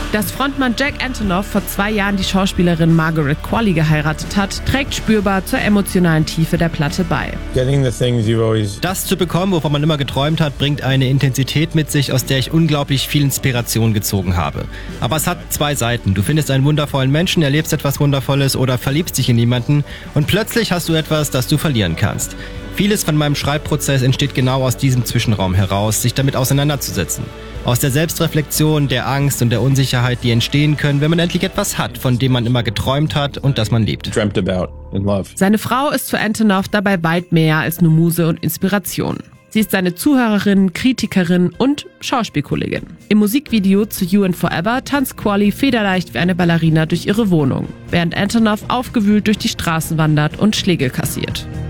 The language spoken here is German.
Dass Frontmann Jack Antonoff vor 2 Jahren die Schauspielerin Margaret Qualley geheiratet hat, trägt spürbar zur emotionalen Tiefe der Platte bei. Das zu bekommen, wovon man immer geträumt hat, bringt eine Intensität mit sich, aus der ich unglaublich viel Inspiration gezogen habe. Aber es hat 2 Seiten. Du findest einen wundervollen Menschen, erlebst etwas Wundervolles oder verliebst dich in jemanden und plötzlich hast du etwas, das du verlieren kannst. Vieles von meinem Schreibprozess entsteht genau aus diesem Zwischenraum heraus, sich damit auseinanderzusetzen. Aus der Selbstreflexion, der Angst und der Unsicherheit, die entstehen können, wenn man endlich etwas hat, von dem man immer geträumt hat und das man liebt. Seine Frau ist für Antonoff dabei weit mehr als nur Muse und Inspiration. Sie ist seine Zuhörerin, Kritikerin und Schauspielkollegin. Im Musikvideo zu You and Forever tanzt Qualley federleicht wie eine Ballerina durch ihre Wohnung, während Antonoff aufgewühlt durch die Straßen wandert und Schläge kassiert.